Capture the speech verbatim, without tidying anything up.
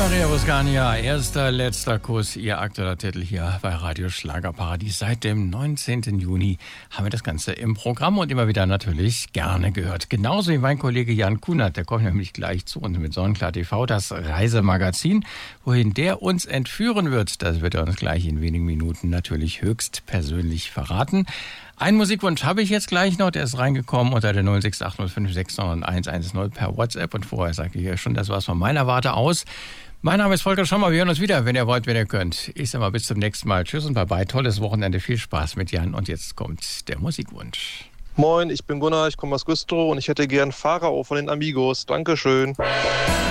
Maria Buscania, erster, letzter Kuss, ihr aktueller Titel hier bei Radio Schlagerparadies. Seit dem neunzehnten Juni haben wir das Ganze im Programm und immer wieder natürlich gerne gehört. Genauso wie mein Kollege Jan Kunert, der kommt nämlich gleich zu uns mit Sonnenklar T V, das Reisemagazin. Wohin der uns entführen wird, das wird er uns gleich in wenigen Minuten natürlich höchst persönlich verraten. Einen Musikwunsch habe ich jetzt gleich noch, der ist reingekommen unter der null sechs acht null fünf sechs neun eins eins null per WhatsApp und vorher sage ich ja schon, das war's von meiner Warte aus. Mein Name ist Volker Schommer, wir hören uns wieder, wenn ihr wollt, wenn ihr könnt. Ich sage mal bis zum nächsten Mal. Tschüss und bye bye, tolles Wochenende, viel Spaß mit Jan und jetzt kommt der Musikwunsch. Moin, ich bin Gunnar, ich komme aus Güstrow und ich hätte gern Pharao von den Amigos. Dankeschön.